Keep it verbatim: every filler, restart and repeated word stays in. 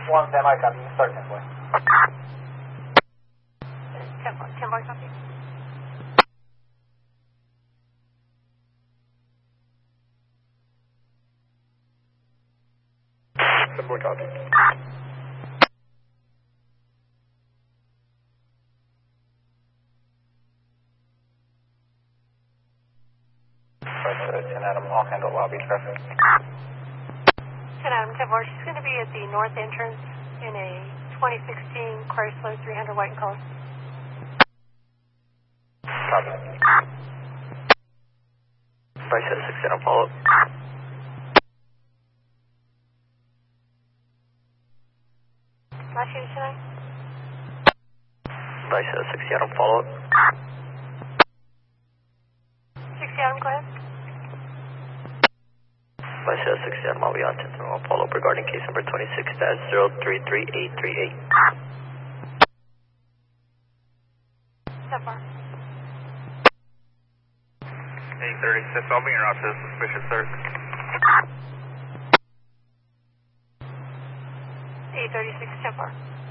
One standby copy. You can start ten four. ten four, ten four copy. ten four copy. ten Adam, I'll handle lobby traffic. ten Adam, ten four, she's going to be at the north entrance in a twenty sixteen Chrysler three hundred white and color. Copy. Bryce at six Adam, follow up. Last unit tonight? Bryce at six Adam, follow up. six Adam, go ahead. Bryce at six Adam, I'll be on ten three, I'll follow up regarding case number twenty-six dash zero three three eight three eight. So far. eight thirty-six, I'll be in your office, suspicious search. eight thirty-six, ten four.